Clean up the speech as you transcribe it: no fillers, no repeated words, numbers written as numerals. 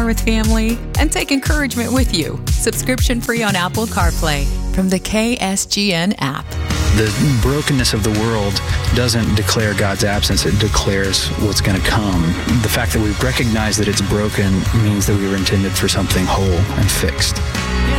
with family, and take encouragement with you. Subscription free on Apple CarPlay from the KSGN app. The brokenness of the world doesn't declare God's absence. It declares what's going to come. The fact that we recognize that it's broken means that we were intended for something whole and fixed.